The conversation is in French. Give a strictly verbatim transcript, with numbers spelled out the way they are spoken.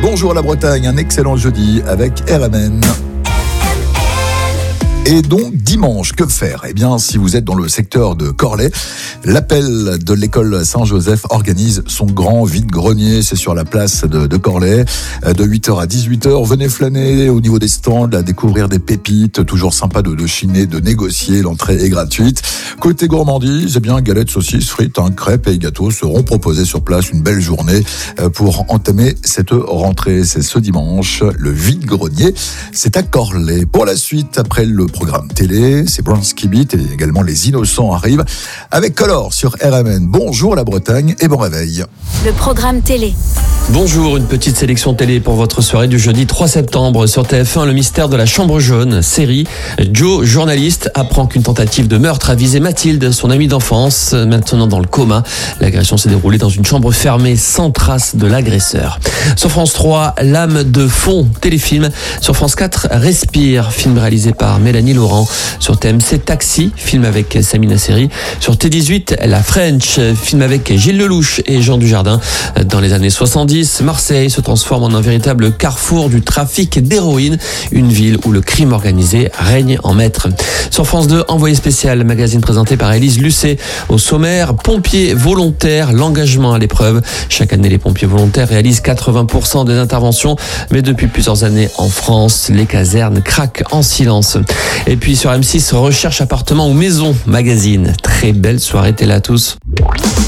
Bonjour la Bretagne, un excellent jeudi avec R M N. Et donc, dimanche, que faire ? Eh bien, si vous êtes dans le secteur de Corlay, l'appel de l'école Saint-Joseph organise son grand vide-grenier. C'est sur la place de, de Corlay, de huit heures à dix-huit heures. Venez flâner au niveau des stands, à découvrir des pépites. Toujours sympa de, de chiner, de négocier. L'entrée est gratuite. Côté gourmandise, eh bien, galettes, saucisses, frites, hein, crêpes et gâteaux seront proposés sur place. Une belle journée pour entamer cette rentrée. C'est ce dimanche, le vide-grenier. C'est à Corlay. Pour la suite, après le programme télé, c'est Bronski Beat et également Les Innocents arrivent avec Color sur R M N. Bonjour la Bretagne et bon réveil. Le programme télé. Bonjour, une petite sélection télé pour votre soirée du jeudi trois septembre. Sur T F un, le mystère de la chambre jaune, série. Joe, journaliste, apprend qu'une tentative de meurtre a visé Mathilde, son amie d'enfance, maintenant dans le coma. L'agression s'est déroulée dans une chambre fermée sans trace de l'agresseur. Sur France trois, L'âme de fond, téléfilm. Sur France quatre, Respire, film réalisé par Mélanie Laurent. Sur T M C, Taxi, film avec Samina Seri. Sur T dix-huit, La French, film avec Gilles Lelouch et Jean Dujardin. Dans les années soixante-dix, Marseille se transforme en un véritable carrefour du trafic d'héroïne, une ville où le crime organisé règne en maître. Sur France deux, Envoyé spécial, magazine présenté par Élise Lucet. Au sommaire, pompiers volontaires, l'engagement à l'épreuve. Chaque année, les pompiers volontaires réalisent quatre-vingts pour cent des interventions, mais depuis plusieurs années en France, les casernes craquent en silence. Et puis sur M six, Recherche appartement ou maison, magazine. Très belle soirée télé à tous.